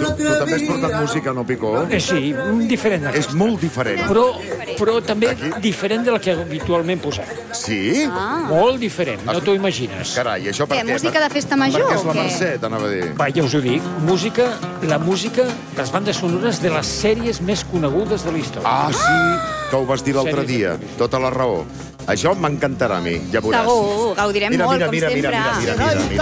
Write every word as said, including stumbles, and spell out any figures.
Tu també has portat música, no, Picó? Eh, sí, diferent És d'aquesta. molt diferent. Però, però també diferent de la que habitualment posem. Sí? Molt diferent, no t'ho imagines. Carai, això per Què, què? música de festa major Perquè és la o què? Mercè, t'anava a dir. Va, ja us ho dic, música, la música, les bandes sonores de les sèries més conegudes de la història. Ah, sí, que ho vas dir l'altre Sèries. dia. Tota la raó. Això m'encantarà a mi, ja veuràs. Segur, gaudirem Mira, molt, mira, com mira, mira, sempre. mira, mira, mira, mira.